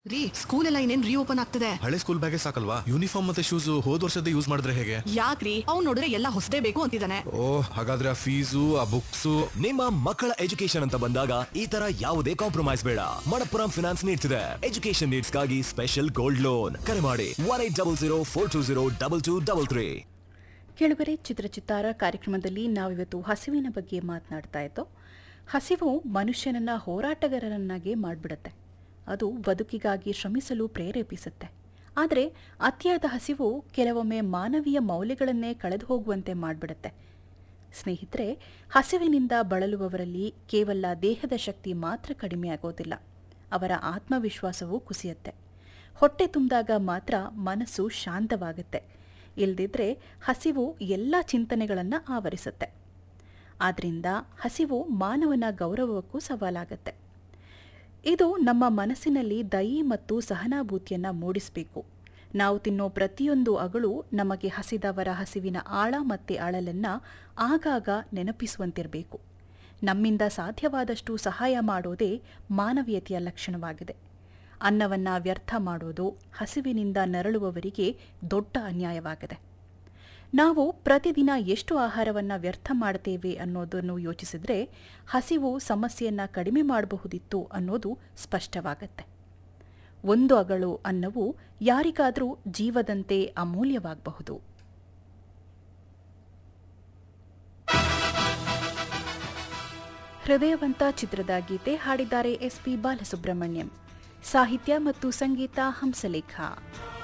ರೀ, ಸ್ಕೂಲ್ ಎಲ್ಲ ಇನ್ನೇನ್ ರೀಓಪನ್ ಆಗ್ತದೆ. ಹಳೆ ಸ್ಕೂಲ್ ಬ್ಯಾಗೇ ಸಾಕಲ್ವಾ? ಯೂನಿಫಾರ್ಮ್ ಮತ್ತೆ ಶೂಸ್ ಹೋದ್ ವರ್ಷದ ಯೂಸ್ ಮಾಡಿದ್ರೆ ಹೇಗೆ? ಯಾಕ್ರಿ, ಅವ್ನು ನೋಡಿದ್ರೆ ಎಲ್ಲ ಹೊಸದೇ ಬೇಕು ಅಂತಿದ್ದಾನೆ. ಓಹ್, ಹಾಗಾದ್ರೆ ಆ ಫೀಸು ಆ ಬುಕ್ಸು. ನಿಮ್ಮ ಮಕ್ಕಳ ಎಜುಕೇಶನ್ ಅಂತ ಬಂದಾಗ ಈ ತರ ಯಾವುದೇ ಕಾಂಪ್ರಮೈಸ್ ಬೇಡ. ಮಣಪ್ಪುರಂ ಫಿನಾನ್ಸ್ ನೀಡ್ತಿದೆ ಎಜುಕೇಶನ್ ನೀಡ್ಸ್ಗಾಗಿ ಸ್ಪೆಷಲ್ ಗೋಲ್ಡ್ ಲೋನ್. ಕರೆ ಮಾಡಿ 180042202233. ಕೆಳಗರೆ ಚಿತ್ರಚಿತ್ತಾರ ಕಾರ್ಯಕ್ರಮದಲ್ಲಿ ನಾವಿವತ್ತು ಹಸಿವಿನ ಬಗ್ಗೆ ಮಾತನಾಡ್ತಾ ಇದ್ದೋ. ಹಸಿವು ಮನುಷ್ಯನನ್ನ ಹೋರಾಟಗಾರರನ್ನಾಗಿ ಮಾಡಿಬಿಡುತ್ತೆ. ಅದು ಬದುಕಿಗಾಗಿ ಶ್ರಮಿಸಲು ಪ್ರೇರೇಪಿಸುತ್ತೆ. ಆದರೆ ಅತಿಯಾದ ಹಸಿವು ಕೆಲವೊಮ್ಮೆ ಮಾನವೀಯ ಮೌಲ್ಯಗಳನ್ನೇ ಕಳೆದು ಹೋಗುವಂತೆ ಮಾಡಿಬಿಡುತ್ತೆ. ಸ್ನೇಹಿತರೆ, ಹಸಿವಿನಿಂದ ಬಳಲುವವರಲ್ಲಿ ಕೇವಲ ದೇಹದ ಶಕ್ತಿ ಮಾತ್ರ ಕಡಿಮೆಯಾಗೋದಿಲ್ಲ, ಅವರ ಆತ್ಮವಿಶ್ವಾಸವೂ ಕುಸಿಯುತ್ತೆ. ಹೊಟ್ಟೆ ತುಂಬಿದಾಗ ಮಾತ್ರ ಮನಸ್ಸು ಶಾಂತವಾಗುತ್ತೆ. ಇಲ್ಲದಿದ್ದರೆ ಹಸಿವು ಎಲ್ಲ ಚಿಂತನೆಗಳನ್ನು ಆವರಿಸುತ್ತೆ. ಆದ್ದರಿಂದ ಹಸಿವು ಮಾನವನ ಗೌರವಕ್ಕೂ ಸವಾಲಾಗುತ್ತೆ. ಇದು ನಮ್ಮ ಮನಸ್ಸಿನಲ್ಲಿ ದಯೆ ಮತ್ತು ಸಹನಾಭೂತಿಯನ್ನು ಮೂಡಿಸಬೇಕು. ನಾವು ತಿನ್ನೋ ಪ್ರತಿಯೊಂದು ಅಗಳು ನಮಗೆ ಹಸಿದವರ ಹಸಿವಿನ ಆಳ ಮತ್ತು ಅಳಲನ್ನು ಆಗಾಗ ನೆನಪಿಸುವಂತಿರಬೇಕು. ನಮ್ಮಿಂದ ಸಾಧ್ಯವಾದಷ್ಟು ಸಹಾಯ ಮಾಡೋದೇ ಮಾನವೀಯತೆಯ ಲಕ್ಷಣವಾಗಿದೆ. ಅನ್ನವನ್ನು ವ್ಯರ್ಥ ಮಾಡೋದು ಹಸಿವಿನಿಂದ ನರಳುವವರಿಗೆ ದೊಡ್ಡ ಅನ್ಯಾಯವಾಗಿದೆ. ನಾವು ಪ್ರತಿದಿನ ಎಷ್ಟು ಆಹಾರವನ್ನು ವ್ಯರ್ಥ ಮಾಡ್ತೇವೆ ಅನ್ನೋದನ್ನು ಯೋಚಿಸಿದರೆ ಹಸಿವು ಸಮಸ್ಯೆಯನ್ನು ಕಡಿಮೆ ಮಾಡಬಹುದಿತ್ತು ಅನ್ನೋದು ಸ್ಪಷ್ಟವಾಗತ್ತೆ. ಒಂದು ಅಗಳು ಅನ್ನವು ಯಾರಿಗಾದರೂ ಜೀವದಂತೆ ಅಮೂಲ್ಯವಾಗಬಹುದು. ಹೃದಯವಂತ ಚಿತ್ರದ ಗೀತೆ ಹಾಡಿದ್ದಾರೆ SP ಬಾಲಸುಬ್ರಹ್ಮಣ್ಯಂ. ಸಾಹಿತ್ಯ ಮತ್ತು ಸಂಗೀತ ಹಂಸಲೇಖ.